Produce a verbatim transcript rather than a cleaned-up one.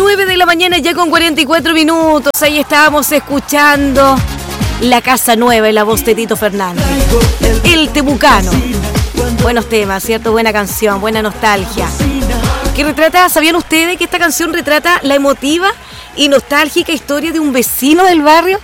nueve de la mañana ya con cuarenta y cuatro minutos. Ahí estábamos escuchando La Casa Nueva en la voz de Tito Fernández. El Temucano. Buenos temas, ¿cierto? Buena canción, buena nostalgia. Que retrata, ¿sabían ustedes que esta canción retrata la emotiva y nostálgica historia de un vecino del barrio